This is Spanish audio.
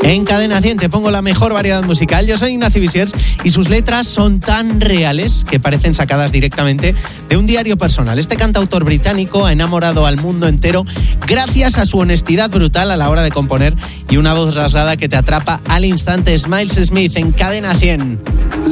En Cadena 100 te pongo la mejor variedad musical. Yo soy Ignacio Visiers y sus letras son tan reales que parecen sacadas directamente de un diario personal. Este cantautor británico ha enamorado al mundo entero gracias a su honestidad brutal a la hora de componer y una voz rasgada que te atrapa al instante. Miles Smith en Cadena 100.